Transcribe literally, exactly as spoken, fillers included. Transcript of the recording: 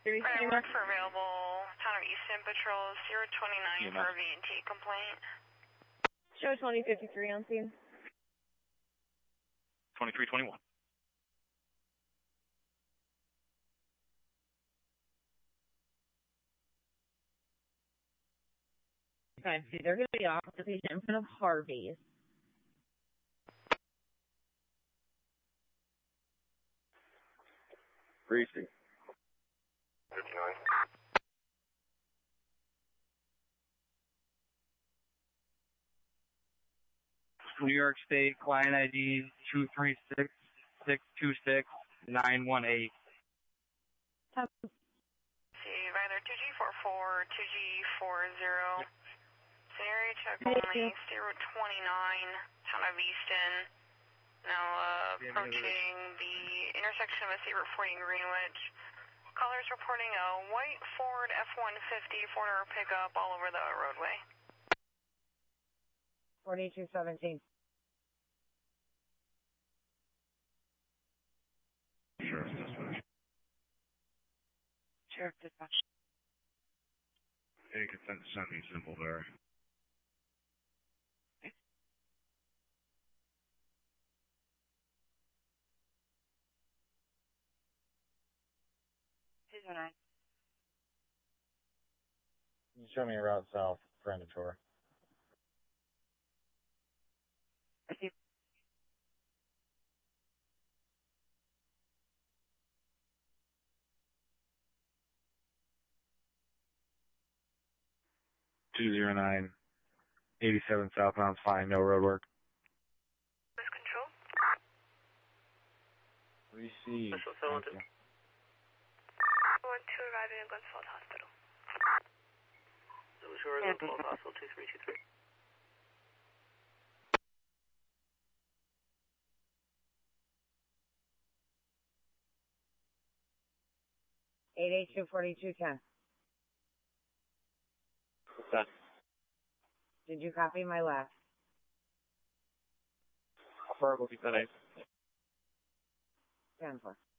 Firework for available. Town of Easton Patrol zero twenty-nine for a V and T complaint. Show twenty fifty-three on scene. twenty-three twenty-one. Okay, see, they're going to be off the patient in front of Harvey's. Greasy. fifty-nine. New York State, client I D two three six, six two six, nine one eight. See, either two G four four, two G four zero. Scenario check only, zero twenty-nine, town of Easton. Now uh, approaching the intersection of a state reporting Greenwich. Callers reporting a white Ford F one fifty four-door pickup all over the roadway. forty-two seventeen. Sheriff's dispatch. Sheriff dispatch. Hey, consent to send me simple there. two zero nine. You show me a route south, Predator. I see. two zero nine, eighty-seven southbound, fine, no road work. This control. Receive. One two arriving at Glenfield Hospital. Those who are at Glenfield Hospital two three two three. eight eight two, forty-two ten. What's that? Did you copy my last? Affirmative, ten eight. ten four.